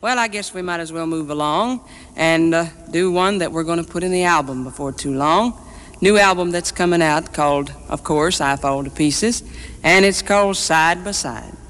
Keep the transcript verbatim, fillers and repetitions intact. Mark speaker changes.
Speaker 1: Well, I guess we might as well move along and uh, do one that we're going to put in the album before too long. New album that's coming out called, of course, I Fall to Pieces, and it's called Side by Side.